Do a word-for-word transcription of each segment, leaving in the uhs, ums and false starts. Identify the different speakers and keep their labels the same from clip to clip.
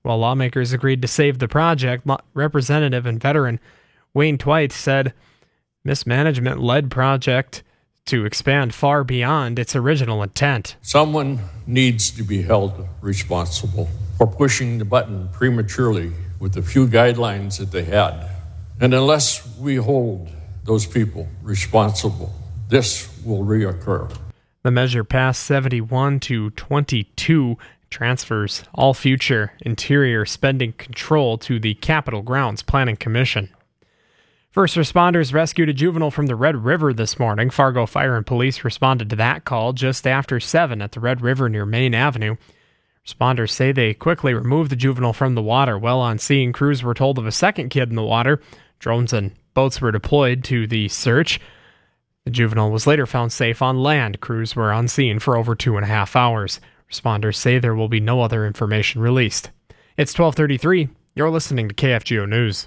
Speaker 1: While lawmakers agreed to save the project, Representative and veteran Wayne Twite said mismanagement led project to expand far beyond its original intent.
Speaker 2: Someone needs to be held responsible for pushing the button prematurely with the few guidelines that they had. And unless we hold those people responsible, this will reoccur.
Speaker 1: The measure passed seventy-one to twenty-two, transfers all future interior spending control to the Capitol Grounds Planning Commission. First responders rescued a juvenile from the Red River this morning. Fargo Fire and Police responded to that call just after seven at the Red River near Main Avenue. Responders say they quickly removed the juvenile from the water. Well on scene, crews were told of a second kid in the water. Drones and boats were deployed to the search. The juvenile was later found safe on land. Crews were on scene for over two and a half hours. Responders say there will be no other information released. It's twelve thirty-three. You're listening to K F G O News.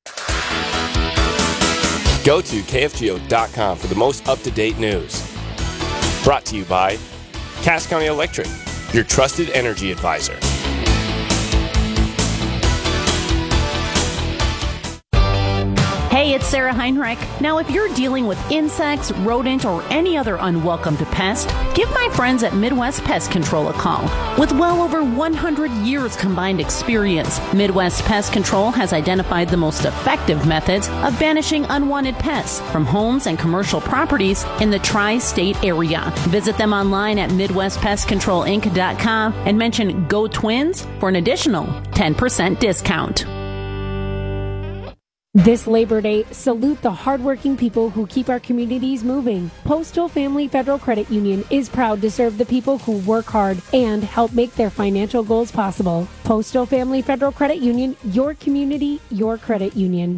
Speaker 3: Go to K F G O dot com for the most up-to-date news. Brought to you by Cass County Electric, your trusted energy advisor.
Speaker 4: Hey, it's Sarah Heinrich. Now, if you're dealing with insects, rodent, or any other unwelcome pest, give my friends at Midwest Pest Control a call. With well over one hundred years combined experience, Midwest Pest Control has identified the most effective methods of banishing unwanted pests from homes and commercial properties in the tri-state area. Visit them online at Midwest Pest Control Inc dot com and mention Go Twins for an additional ten percent discount.
Speaker 5: This Labor Day, salute the hardworking people who keep our communities moving. Postal Family Federal Credit Union is proud to serve the people who work hard and help make their financial goals possible. Postal Family Federal Credit Union, your community, your credit union.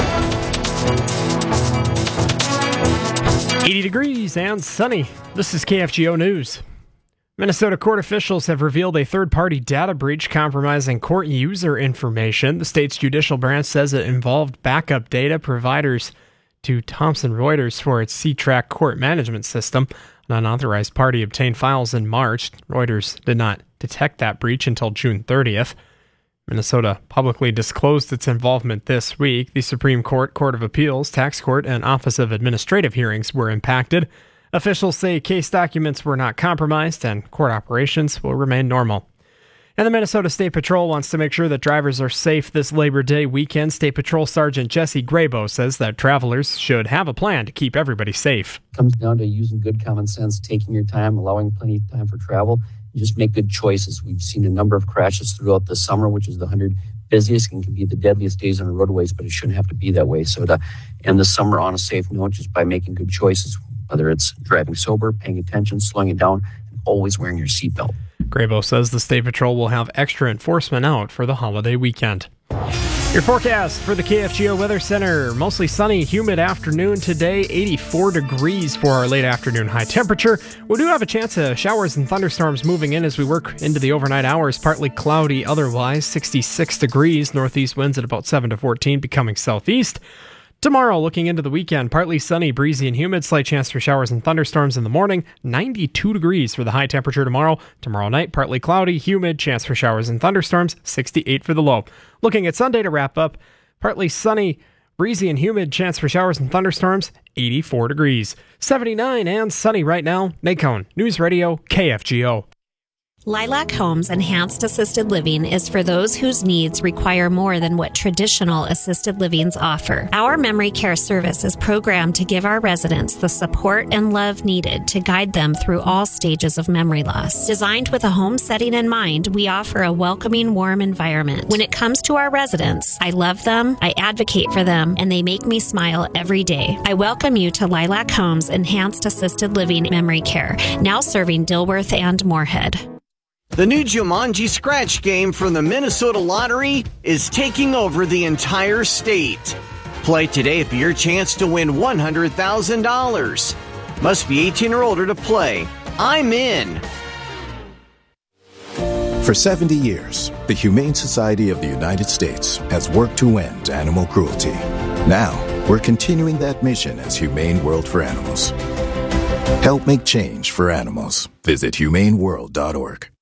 Speaker 1: eighty degrees and sunny. This is K F G O News. Minnesota court officials have revealed a third-party data breach compromising court user information. The state's judicial branch says it involved backup data providers to Thomson Reuters for its C-Track court management system. An unauthorized party obtained files in March. Reuters did not detect that breach until June thirtieth. Minnesota publicly disclosed its involvement this week. The Supreme Court, Court of Appeals, Tax Court, and Office of Administrative Hearings were impacted. Officials say case documents were not compromised and court operations will remain normal. And the Minnesota State Patrol wants to make sure that drivers are safe this Labor Day weekend. State Patrol Sergeant Jesse Graybo says that travelers should have a plan to keep everybody safe.
Speaker 6: It comes down to using good common sense, taking your time, allowing plenty of time for travel, and just make good choices. We've seen a number of crashes throughout the summer, which is the one hundred busiest and can be the deadliest days on the roadways, but it shouldn't have to be that way. So to end the summer on a safe note, just by making good choices, whether it's driving sober, paying attention, slowing it down, and always wearing your seatbelt.
Speaker 1: Graybo says the State Patrol will have extra enforcement out for the holiday weekend. Your forecast for the K F G O Weather Center. Mostly sunny, humid afternoon today. eighty-four degrees for our late afternoon high temperature. We do have a chance of showers and thunderstorms moving in as we work into the overnight hours. Partly cloudy otherwise. sixty-six degrees. Northeast winds at about seven to fourteen, becoming southeast. Tomorrow, looking into the weekend, partly sunny, breezy, and humid. Slight chance for showers and thunderstorms in the morning. ninety-two degrees for the high temperature tomorrow. Tomorrow night, partly cloudy, humid, chance for showers and thunderstorms. sixty-eight for the low. Looking at Sunday to wrap up, partly sunny, breezy, and humid. Chance for showers and thunderstorms. eighty-four degrees. seventy-nine and sunny right now. Nacone News Radio, K F G O.
Speaker 7: Lilac Homes Enhanced Assisted Living is for those whose needs require more than what traditional assisted livings offer. Our memory care service is programmed to give our residents the support and love needed to guide them through all stages of memory loss. Designed with a home setting in mind, we offer a welcoming, warm environment. When it comes to our residents, I love them, I advocate for them, and they make me smile every day. I welcome you to Lilac Homes Enhanced Assisted Living Memory Care, now serving Dilworth and Moorhead.
Speaker 8: The new Jumanji Scratch game from the Minnesota Lottery is taking over the entire state. Play today for your chance to win one hundred thousand dollars. Must be eighteen or older to play. I'm in.
Speaker 9: For seventy years, the Humane Society of the United States has worked to end animal cruelty. Now, we're continuing that mission as Humane World for Animals. Help make change for animals. Visit humane world dot org.